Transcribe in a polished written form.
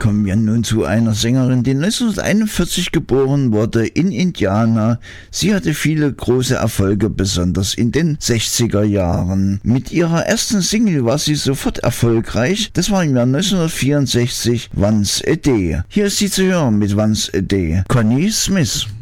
Kommen wir nun zu einer Sängerin, die 1941 geboren wurde in Indiana. Sie hatte viele große Erfolge, besonders in den 60er Jahren. Mit ihrer ersten Single war sie sofort erfolgreich. Das war im Jahr 1964 Once a Day. Hier ist sie zu hören mit Once a Day. Connie Smith.